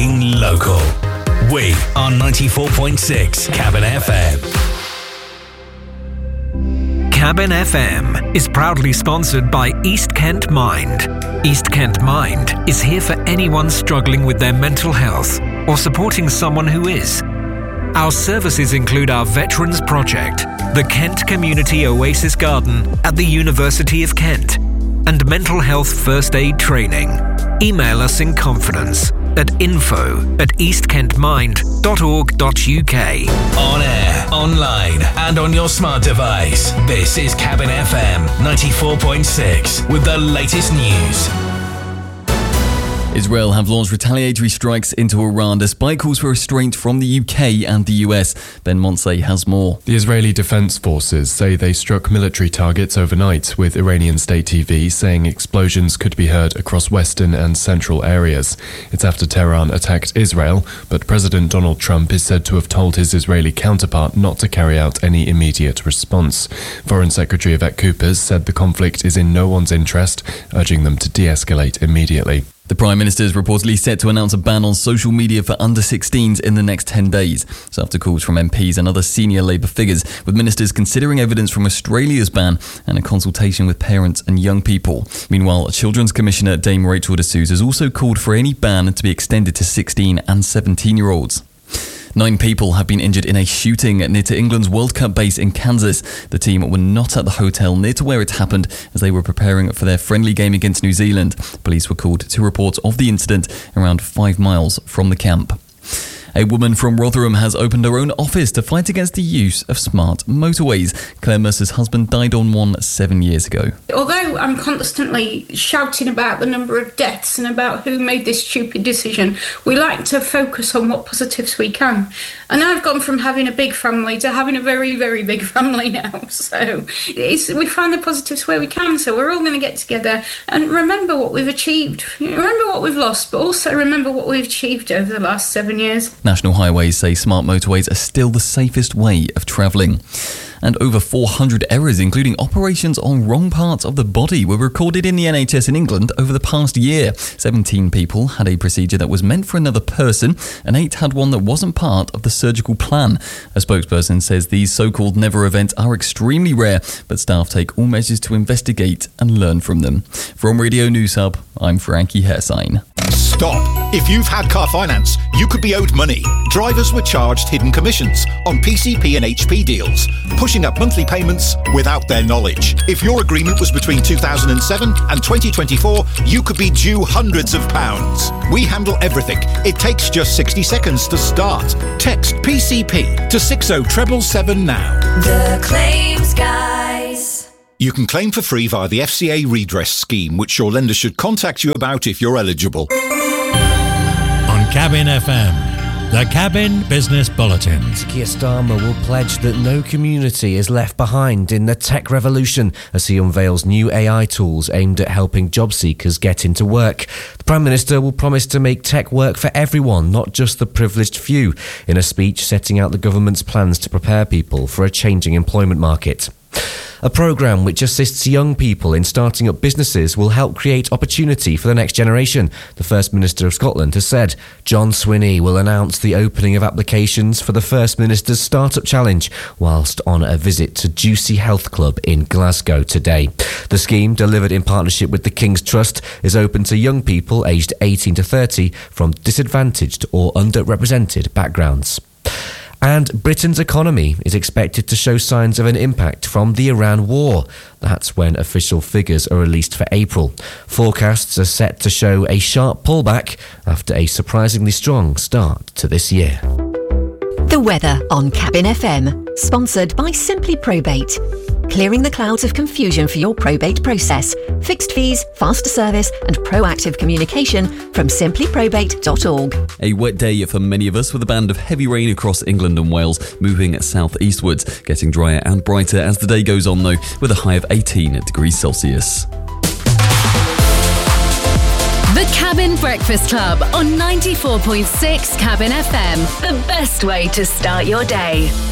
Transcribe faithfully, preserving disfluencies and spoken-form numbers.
Talking local. We are ninety-four point six Cabin F M. Cabin F M is proudly sponsored by East Kent Mind. East Kent Mind is here for anyone struggling with their mental health or supporting someone who is. Our services include our Veterans Project, the Kent Community Oasis Garden at the University of Kent, and mental health first aid training. Email us in confidence at info at east kent mind dot org dot u k. On air, online, and on your smart device. This is Cabin F M ninety-four point six with the latest news. Israel have launched retaliatory strikes into Iran despite calls for restraint from the U K and the U S. Ben Monsey has more. The Israeli Defense Forces say they struck military targets overnight, with Iranian state T V saying explosions could be heard across western and central areas. It's after Tehran attacked Israel, but President Donald Trump is said to have told his Israeli counterpart not to carry out any immediate response. Foreign Secretary Yvette Coopers said the conflict is in no one's interest, urging them to de-escalate immediately. The Prime Minister is reportedly set to announce a ban on social media for under sixteens in the next ten days. It's after calls from M Ps and other senior Labour figures, with ministers considering evidence from Australia's ban and a consultation with parents and young people. Meanwhile, Children's Commissioner Dame Rachel de Souza has also called for any ban to be extended to sixteen and seventeen-year-olds. Nine people have been injured in a shooting near to England's World Cup base in Kansas. The team were not at the hotel near to where it happened as they were preparing for their friendly game against New Zealand. Police were called to reports of the incident around five miles from the camp. A woman from Rotherham has opened her own office to fight against the use of smart motorways. Claire Mercer's husband died on one seven years ago. Although I'm constantly shouting about the number of deaths and about who made this stupid decision, we like to focus on what positives we can. And I've gone from having a big family to having a very, very big family now. So it's, we find the positives where we can. So we're all going to get together and remember what we've achieved. Remember what we've lost, but also remember what we've achieved over the last seven years. National Highways say smart motorways are still the safest way of travelling. And over four hundred errors, including operations on wrong parts of the body, were recorded in the N H S in England over the past year. seventeen people had a procedure that was meant for another person, and eight had one that wasn't part of the surgical plan. A spokesperson says these so-called never events are extremely rare, but staff take all measures to investigate and learn from them. From Radio News Hub, I'm Frankie Hersign. Stop! If you've had car finance, you could be owed money. Drivers were charged hidden commissions on P C P and H P deals, pushing up monthly payments without their knowledge. If your agreement was between two thousand seven and twenty twenty-four, you could be due hundreds of pounds. We handle everything. It takes just sixty seconds to start. Text P C P to six oh seven seven now. The Claims Guys. You can claim for free via the F C A redress scheme, which your lender should contact you about if you're eligible. On Cabin F M, the Cabin Business Bulletin. Keir Starmer will pledge that no community is left behind in the tech revolution as he unveils new A I tools aimed at helping job seekers get into work. The Prime Minister will promise to make tech work for everyone, not just the privileged few, in a speech setting out the government's plans to prepare people for a changing employment market. A programme which assists young people in starting up businesses will help create opportunity for the next generation, the First Minister of Scotland has said. John Swinney will announce the opening of applications for the First Minister's Startup Challenge whilst on a visit to Juicy Health Club in Glasgow today. The scheme, delivered in partnership with the King's Trust, is open to young people aged eighteen to thirty from disadvantaged or underrepresented backgrounds. And Britain's economy is expected to show signs of an impact from the Iran war. That's when official figures are released for April. Forecasts are set to show a sharp pullback after a surprisingly strong start to this year. The weather on Cabin F M, sponsored by Simply Probate. Clearing the clouds of confusion for your probate process. Fixed fees, faster service and proactive communication from simply probate dot org. A wet day for many of us, with a band of heavy rain across England and Wales, moving southeastwards, getting drier and brighter as the day goes on though, with a high of eighteen degrees Celsius. The Cabin Breakfast Club on ninety-four point six Cabin F M. The best way to start your day.